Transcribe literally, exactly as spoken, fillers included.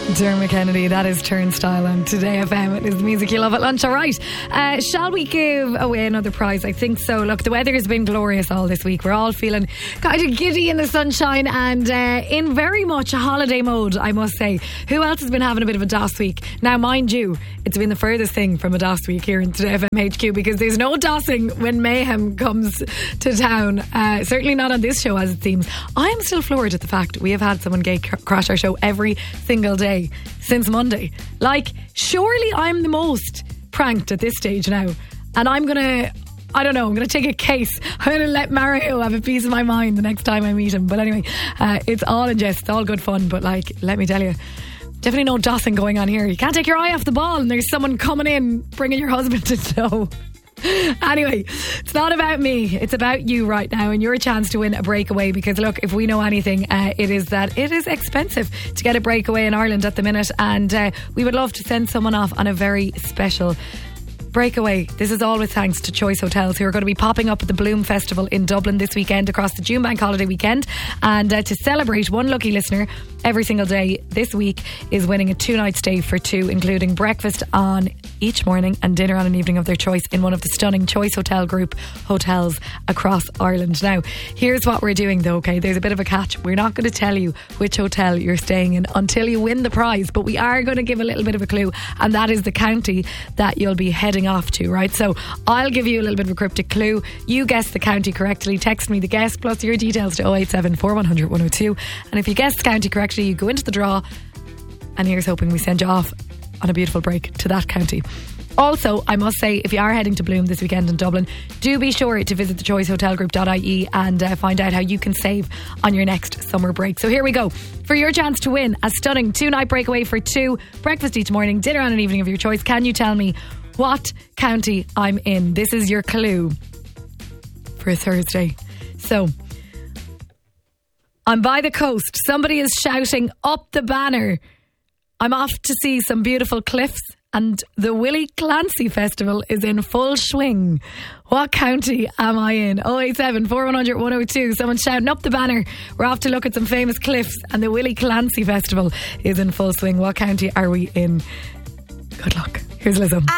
Dermot Kennedy, that is Turnstile on Today F M. It is the music you love at lunch. All right, uh, shall we give away another prize? I think so. Look, the weather has been glorious all this week. We're all feeling kind of giddy in the sunshine and uh, in very much a holiday mode, I must say. Who else has been having a bit of a DOS week? Now, mind you, it's been the furthest thing from a DOS week here in Today F M H Q, because there's no DOSing when mayhem comes to town. Uh, certainly not on this show, as it seems. I am still floored at the fact we have had someone gay cr- crash our show every single day since Monday. Like, surely I'm the most pranked at this stage now, and I'm gonna I don't know, I'm gonna take a case. I'm gonna let Mario have a piece of my mind the next time I meet him. But anyway, uh, it's all in jest, it's all good fun, but like, let me tell you, definitely no dossing going on here. You can't take your eye off the ball and there's someone coming in bringing your husband to tow. Anyway, it's not about me, it's about you right now and your chance to win a breakaway, because look, if we know anything, uh, it is that it is expensive to get a breakaway in Ireland at the minute, and uh, we would love to send someone off on a very special breakaway. This is all with thanks to Choice Hotels, who are going to be popping up at the Bloom Festival in Dublin this weekend across the June Bank holiday weekend, and uh, to celebrate, one lucky listener every single day this week is winning a two night stay for two, including breakfast on each morning and dinner on an evening of their choice in one of the stunning Choice Hotel Group hotels across Ireland. Now, here's what we're doing though, okay? There's a bit of a catch. We're not going to tell you which hotel you're staying in until you win the prize, but we are going to give a little bit of a clue, and that is the county that you'll be heading off to, right? So I'll give you a little bit of a cryptic clue. You guess the county correctly, text me the guess plus your details to oh eight seven, four one hundred, one oh two, and if you guess the county correctly, you go into the draw, and here's hoping we send you off on a beautiful break to that county. Also, I must say, if you are heading to Bloom this weekend in Dublin, do be sure to visit the choice hotel group dot I E and uh, find out how you can save on your next summer break. So here we go. For your chance to win a stunning two-night breakaway for two, breakfast each morning, dinner on an evening of your choice, can you tell me what county I'm in? This is your clue for Thursday. So, I'm by the coast. Somebody is shouting up the banner. I'm off to see some beautiful cliffs, and the Willie Clancy Festival is in full swing. What county am I in? oh eight seven, four one hundred, one oh two. Someone's shouting up the banner. We're off to look at some famous cliffs, and the Willie Clancy Festival is in full swing. What county are we in? Good luck. Here's Lizzo.